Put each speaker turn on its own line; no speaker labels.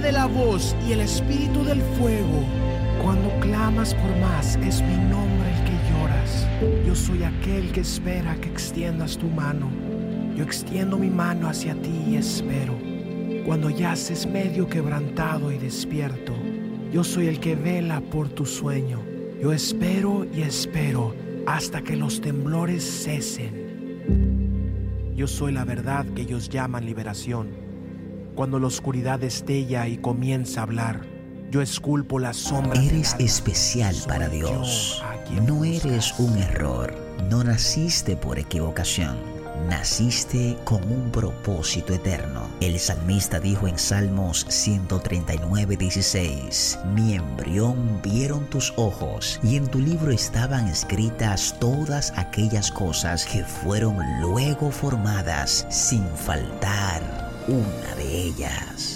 de la voz y el espíritu del fuego. Cuando clamas por más, es mi nombre el que lloras. Yo soy aquel que espera que extiendas tu mano. Yo extiendo mi mano hacia ti y espero. Cuando yaces medio quebrantado y despierto, yo soy el que vela por tu sueño. Yo espero y espero hasta que los temblores cesen. Yo soy la verdad que ellos llaman liberación. Cuando la oscuridad destella y comienza a hablar, yo esculpo las sombras.
Eres especial para Dios. No eres un error. No naciste por equivocación. Naciste con un propósito eterno. El salmista dijo en Salmos 139:16: Mi embrión vieron tus ojos, y en tu libro estaban escritas todas aquellas cosas que fueron luego formadas, sin faltar una de ellas.